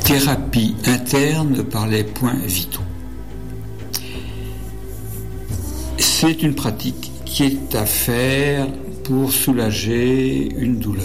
thérapie interne par les points vitaux. C'est une pratique qui est à faire pour soulager une douleur.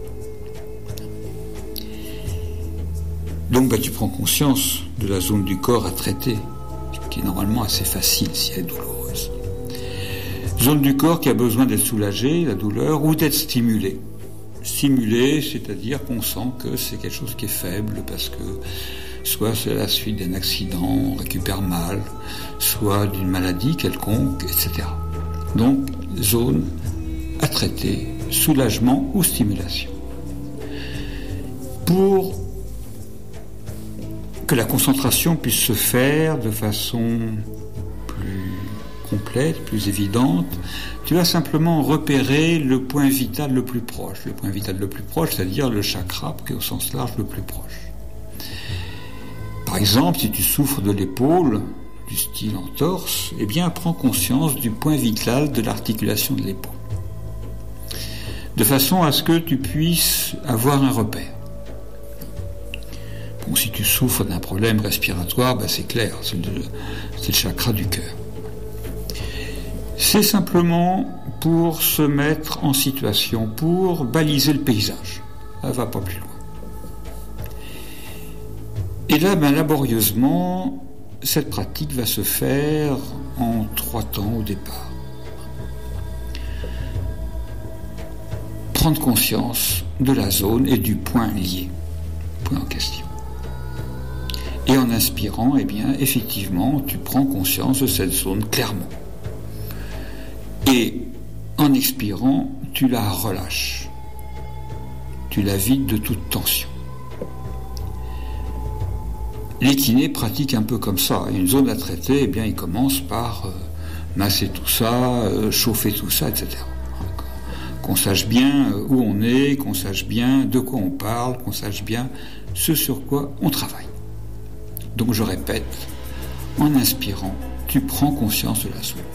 Donc tu prends conscience de la zone du corps à traiter, qui est normalement assez facile si elle est douloureuse. Zone du corps qui a besoin d'être soulagée, la douleur, ou d'être stimulée. Stimulée, c'est-à-dire qu'on sent que c'est quelque chose qui est faible, parce que soit c'est la suite d'un accident, on récupère mal, soit d'une maladie quelconque, etc. Donc, zone à traiter, soulagement ou stimulation. Pour que la concentration puisse se faire de façon plus complète, plus évidente, tu vas simplement repérer le point vital le plus proche. Le point vital le plus proche, c'est-à-dire le chakra, qui est au sens large le plus proche. Par exemple, si tu souffres de l'épaule, du style entorse, eh bien, prends conscience du point vital de l'articulation de l'épaule. De façon à ce que tu puisses avoir un repère. Bon, si tu souffres d'un problème respiratoire, c'est clair, c'est le chakra du cœur. C'est simplement pour se mettre en situation, pour baliser le paysage. Ça ne va pas plus loin. Et là, laborieusement, cette pratique va se faire en 3 temps au départ. Prendre conscience de la zone et du point lié, point en question. Et en inspirant, effectivement, tu prends conscience de cette zone clairement. Et en expirant, tu la relâches. Tu la vides de toute tension. Les kinés pratiquent un peu comme ça. Une zone à traiter, ils commencent par masser tout ça, chauffer tout ça, etc. Qu'on sache bien où on est, qu'on sache bien de quoi on parle, qu'on sache bien ce sur quoi on travaille. Donc je répète, en inspirant, tu prends conscience de la zone.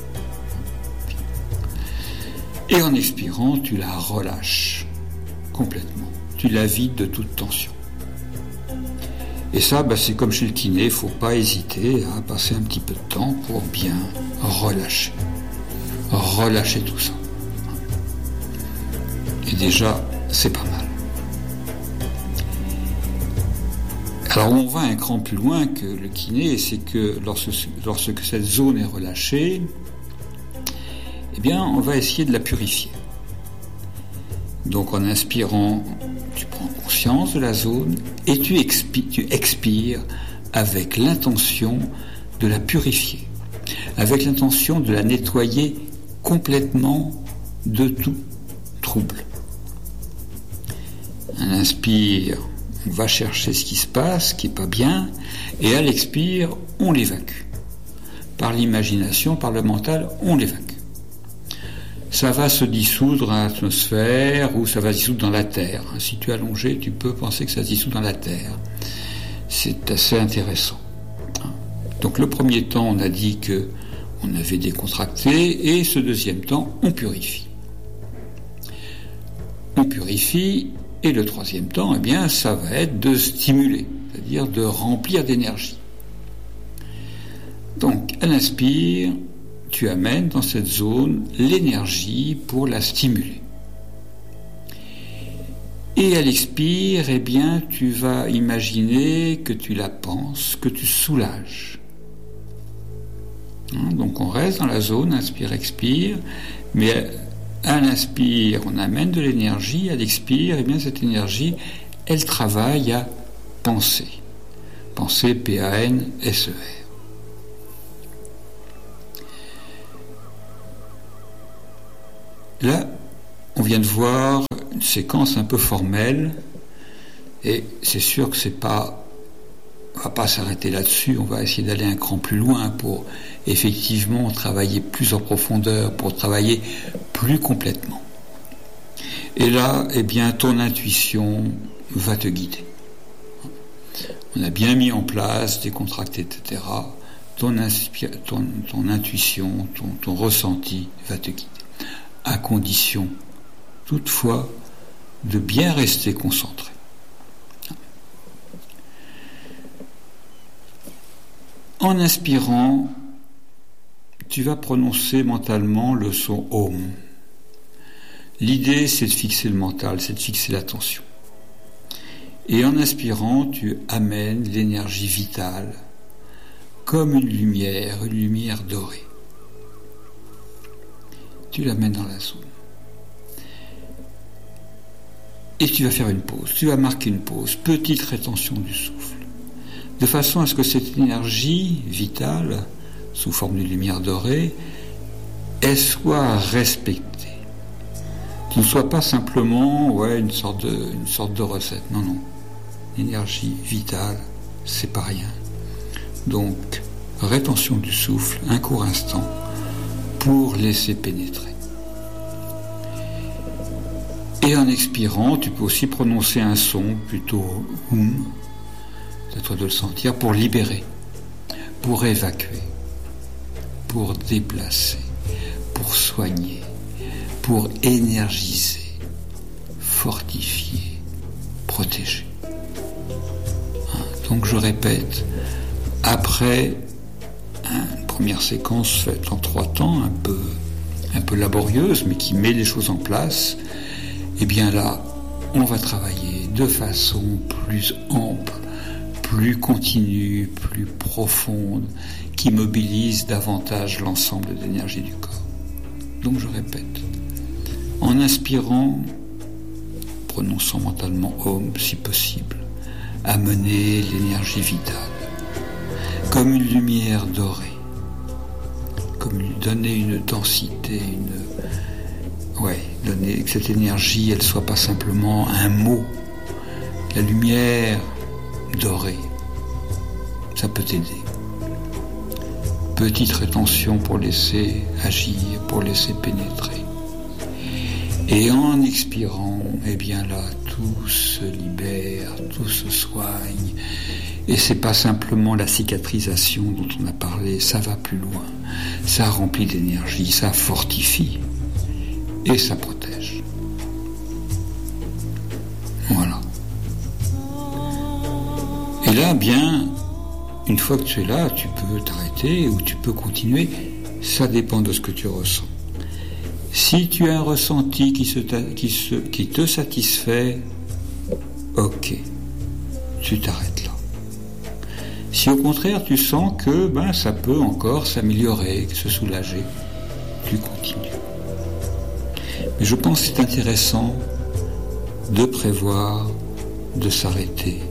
Et en expirant, tu la relâches complètement. Tu la vides de toute tension. Et ça, c'est comme chez le kiné, il ne faut pas hésiter à passer un petit peu de temps pour bien relâcher. Relâcher tout ça. Et déjà, c'est pas mal. Alors on va un cran plus loin que le kiné, c'est que lorsque cette zone est relâchée, on va essayer de la purifier. Donc en inspirant, tu prends conscience de la zone et tu expires avec l'intention de la purifier, avec l'intention de la nettoyer complètement de tout trouble. À l'inspire, on va chercher ce qui se passe, ce qui n'est pas bien, et à l'expire, on l'évacue. Par l'imagination, par le mental, on l'évacue. Ça va se dissoudre dans l'atmosphère ou ça va se dissoudre dans la terre. Si tu es allongé, tu peux penser que ça se dissout dans la terre. C'est assez intéressant. Donc le premier temps, on a dit qu'on avait décontracté, et ce deuxième temps, on purifie. On purifie, et le troisième temps, ça va être de stimuler, c'est-à-dire de remplir d'énergie. Donc, à l'inspire, tu amènes dans cette zone l'énergie pour la stimuler. Et à l'expire, tu vas imaginer que tu la penses, que tu soulages. Donc on reste dans la zone, inspire, expire, mais à l'inspire, on amène de l'énergie, à l'expire, cette énergie, elle travaille à penser. Penser, P-A-N-S-E-R. Là, on vient de voir une séquence un peu formelle, et c'est sûr que on va pas s'arrêter là-dessus, on va essayer d'aller un cran plus loin pour effectivement travailler plus en profondeur, pour travailler plus complètement. Et là, ton intuition va te guider. On a bien mis en place, décontracté, etc. Ton intuition, ton ressenti va te guider. À condition, toutefois, de bien rester concentré. En inspirant, tu vas prononcer mentalement le son Om. L'idée, c'est de fixer le mental, c'est de fixer l'attention. Et en inspirant, tu amènes l'énergie vitale comme une lumière dorée. Tu l'amènes dans la zone. Et tu vas faire une pause, tu vas marquer une pause, petite rétention du souffle, de façon à ce que cette énergie vitale, sous forme de lumière dorée, elle soit respectée. Tu ne sois pas simplement une sorte de recette. Non. L'énergie vitale, c'est pas rien. Donc, rétention du souffle, un court instant, pour laisser pénétrer. Et en expirant, tu peux aussi prononcer un son plutôt c'est à toi de le sentir, pour libérer, pour évacuer, pour déplacer, pour soigner, pour énergiser, fortifier, protéger. Donc je répète, après une première séquence faite en 3 temps, un peu laborieuse, mais qui met les choses en place, et bien là, on va travailler de façon plus ample, plus continue, plus profonde, qui mobilise davantage l'ensemble de l'énergie du corps. Donc je répète, en inspirant, prononçant mentalement Om si possible, amener l'énergie vitale, comme une lumière dorée, comme lui donner une densité, donner que cette énergie, elle soit pas simplement un mot. La lumière dorée, ça peut t'aider. Petite rétention pour laisser agir, pour laisser pénétrer. Et en expirant, eh bien là, tout se libère, tout se soigne. Et c'est pas simplement la cicatrisation dont on a parlé, ça va plus loin. Ça remplit d'énergie, ça fortifie et ça protège. Voilà. Et là, bien, une fois que tu es là, tu peux t'arrêter ou tu peux continuer. Ça dépend de ce que tu ressens. Si tu as un ressenti qui te satisfait, ok, tu t'arrêtes là. Si au contraire tu sens que ça peut encore s'améliorer, se soulager, tu continues. Mais je pense que c'est intéressant de prévoir, de s'arrêter